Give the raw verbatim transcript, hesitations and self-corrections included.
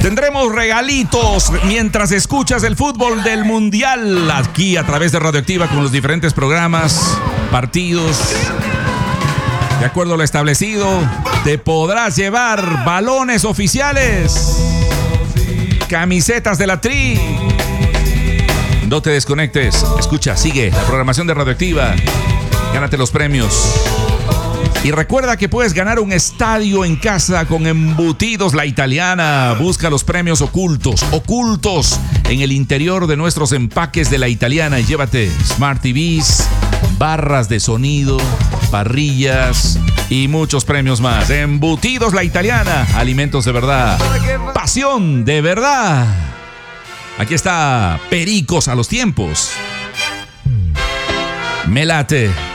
Tendremos regalitos mientras escuchas el fútbol del Mundial aquí a través de Radioactiva con los diferentes programas, partidos. De acuerdo a lo establecido, te podrás llevar balones oficiales, camisetas de la Tri. No te desconectes, escucha, sigue la programación de Radioactiva, gánate los premios. Y recuerda que puedes ganar un estadio en casa con Embutidos La Italiana. Busca los premios ocultos, ocultos en el interior de nuestros empaques de La Italiana y llévate Smart T Vs, barras de sonido, parrillas y muchos premios más. Embutidos La Italiana, alimentos de verdad, pasión de verdad. Aquí está Pericos a los tiempos. Me late.